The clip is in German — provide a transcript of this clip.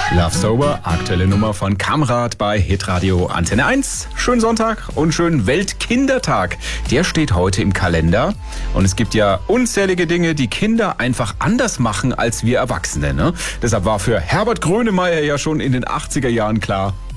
Love Sober, aktuelle Nummer von Kamrat bei Hitradio Antenne 1. Schönen Sonntag und schönen Weltkindertag. Der steht heute im Kalender. Und es gibt ja unzählige Dinge, die Kinder einfach anders machen als wir Erwachsene. Ne? Deshalb war für Herbert Grönemeyer ja schon in den 80er Jahren klar,